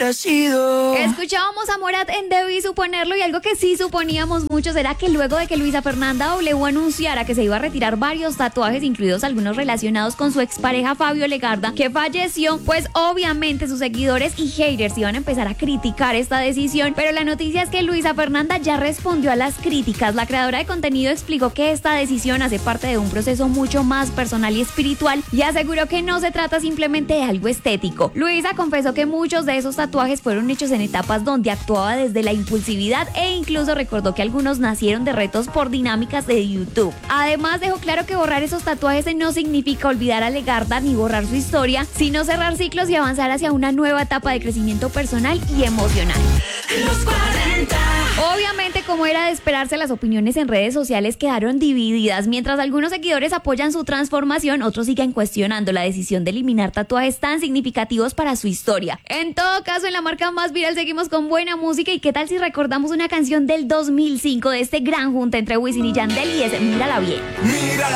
agradecido. Escuchábamos a Morat en Debí Suponerlo y algo que sí suponíamos muchos era que luego de que Luisa Fernanda W anunciara que se iba a retirar varios tatuajes, incluidos algunos relacionados con su expareja Fabio Legarda, que falleció, pues obviamente sus seguidores y haters iban a empezar a criticar esta decisión, pero la noticia es que Luisa Fernanda ya respondió a las críticas. La creadora de contenido explicó que esta decisión hace parte de un proceso mucho más personal y espiritual y aseguró que no se trata simplemente de algo estético. Luisa confesó que muchos de esos tatuajes fueron hechos en etapas donde actuaba desde la impulsividad e incluso recordó que algunos nacieron de retos por dinámicas de YouTube. Además dejó claro que borrar esos tatuajes no significa olvidar a Legarda ni borrar su historia, sino cerrar ciclos y avanzar hacia una nueva etapa de crecimiento personal y emocional. Los 40. Obviamente, como era de esperarse, las opiniones en redes sociales quedaron divididas. Mientras algunos seguidores apoyan su transformación, otros siguen cuestionando la decisión de eliminar tatuajes tan significativos para su historia. En todo caso, en la marca más viral seguimos con buena música. ¿Y qué tal si recordamos una canción del 2005 de este gran junte entre Wisin y Yandel y es Mírala Bien? Mírala